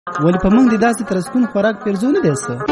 ولې په موږ د داسې ترسکون خوراک پرځو نه دی څه؟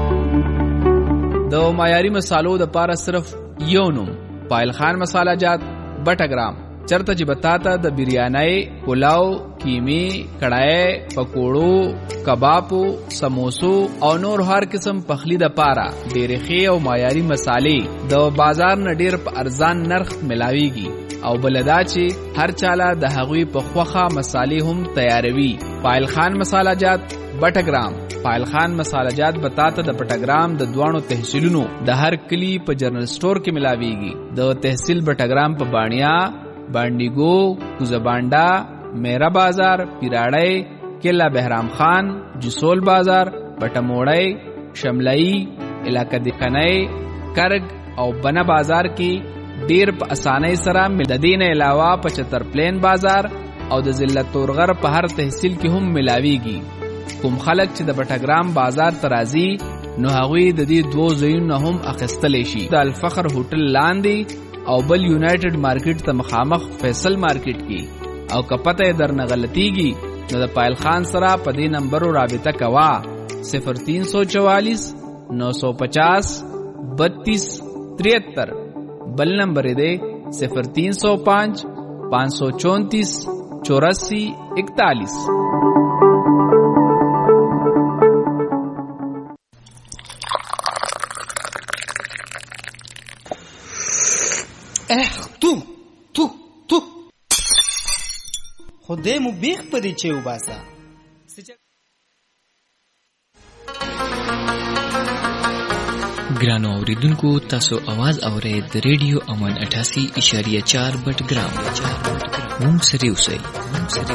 د معیاري مسالو د پاره صرف یو نوم، پایل خان مساله جات بټګرام. چرته چې بتاته د بریانۍ، پلاو، کیمی، کڑای، پکوړو، کبابو، سموسو او نور هر قسم پخلی د پاره ډېرې ښې او معیاري مسالې د بازار نه ډېر په ارزان نرخ ملاويږي او بلدا چې هر چاله د هغوی په خوخه مسالې هم تیاروي. پایل خان مساله جات بټګرام. پایل خان مساله جات بتاته د بټګرام د دوانو تحصیلونو د هر کلی په جنرال سٹور کې ملاويږي. د تحصیل بټګرام په بانیا، بانډیګو، کوزبانډا، میرا بازار، پیراړی، کلا بهرام خان، جسول بازار، پټموړی، شملئی، علاقه دقنی، کرگ او بنا بازار کې ډیر په اسانۍ سره د دې نه علاوه 75 پلین بازار او د ضلع تورغر په هر تحصیل کې هم ملاويږي. کوم خلک چې د بټګرام بازار ترازی نو هغوی د دې دوه ځایونو هم اخیستلی شي. د الفخر هوټل لاندې او بل یونایټډ مارکیټ ته مخامخ فیصل مارکیټ کې، او کپته درنه غلطیږي نو د پایل خان سره په دې نمبرو رابطه کوا 0344 950 32 73. بل نمبر دے 0305 534 84 41. تو خدای مو بیخ پدې چې وباسه. ګرانو اوریدونکو، تاسو आवाज اورئ د ریډیو امن 88.4 بټګرام. مونږ سره اوسئ.